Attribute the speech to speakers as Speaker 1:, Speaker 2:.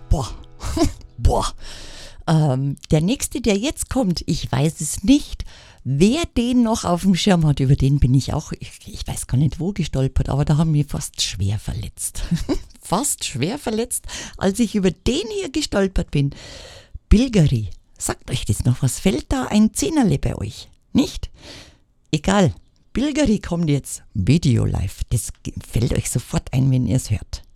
Speaker 1: Boah, boah. Der nächste, der jetzt kommt, ich weiß es nicht. Wer den noch auf dem Schirm hat, über den bin ich auch, ich weiß gar nicht wo gestolpert, aber da haben wir fast schwer verletzt. Fast schwer verletzt, als ich über den hier gestolpert bin. Bilgeri, sagt euch das noch, was fällt da ein Zehnerle bei euch? Nicht? Egal, Bilgeri kommt jetzt, Video live, das fällt euch sofort ein, wenn ihr es hört.